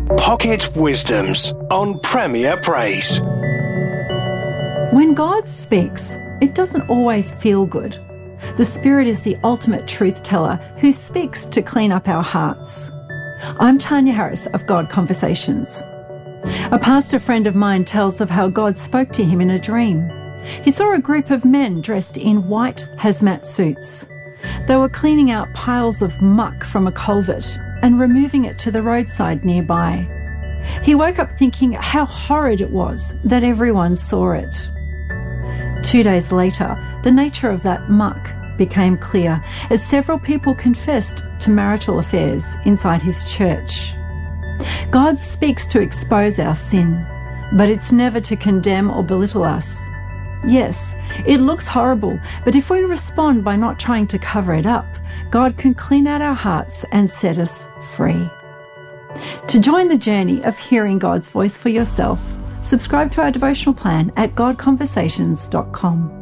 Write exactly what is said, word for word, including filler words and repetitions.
Pocket Wisdoms on Premier Praise. When God speaks, it doesn't always feel good. The Spirit is the ultimate truth teller who speaks to clean up our hearts. I'm Tanya Harris of God Conversations. A pastor friend of mine tells of how God spoke to him in a dream. He saw a group of men dressed in white hazmat suits. They were cleaning out piles of muck from a culvert and removing it to the roadside nearby. He woke up thinking how horrid it was that everyone saw it. Two days later, the nature of that muck became clear as several people confessed to marital affairs inside his church. God speaks to expose our sin, but it's never to condemn or belittle us. Yes, it looks horrible, but if we respond by not trying to cover it up, God can clean out our hearts and set us free. To join the journey of hearing God's voice for yourself, subscribe to our devotional plan at god conversations dot com.